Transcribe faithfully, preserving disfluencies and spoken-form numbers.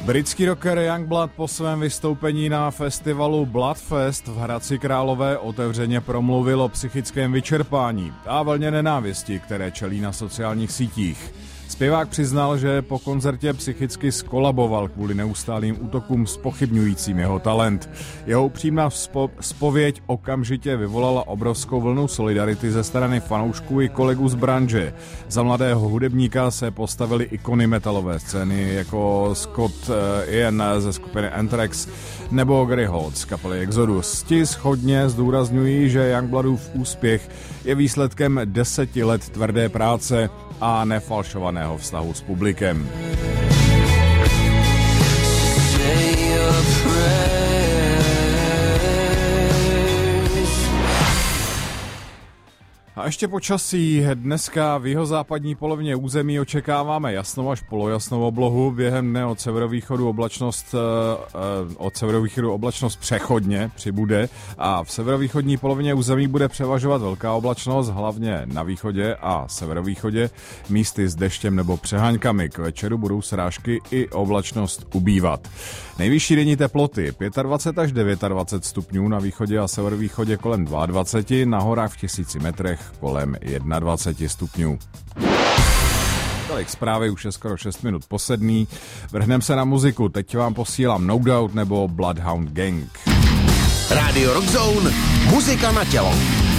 Britský rocker Youngblood po svém vystoupení na festivalu Bloodfest v Hradci Králové otevřeně promluvil o psychickém vyčerpání a vlně nenávisti, které čelí na sociálních sítích. Zpěvák přiznal, že po koncertě psychicky skolaboval kvůli neustálým útokům zpochybňujícím jeho talent. Jeho upřímná spo- zpověď okamžitě vyvolala obrovskou vlnu solidarity ze strany fanoušků i kolegů z branže. Za mladého hudebníka se postavili ikony metalové scény jako Scott Ian ze skupiny Anthrax nebo Gary Holt z kapely Exodus. Ti shodně zdůrazňují, že Youngbloodův úspěch je výsledkem deseti let tvrdé práce a nefalšovaného vztahu s publikem. A ještě počasí. Dneska v jihozápadní polovině území očekáváme jasnou až polojasnou oblohu. Během dne od severovýchodu oblačnost, od severovýchodu oblačnost přechodně přibude a v severovýchodní polovině území bude převažovat velká oblačnost, hlavně na východě a severovýchodě, místy s deštěm nebo přeháňkami. K večeru budou srážky i oblačnost ubývat. Nejvyšší denní teploty dvacet pět až dvacet devět stupňů, na východě a severovýchodě kolem dvacet dva, na horách v tisíci metrech kolem dvacet jedna stupňů. Tolik zprávy, už je skoro šest minut po sedmý. Vrhneme se na muziku, teď vám posílám No Doubt nebo Bloodhound Gang. Rádio Rock Zone, muzika na tělo.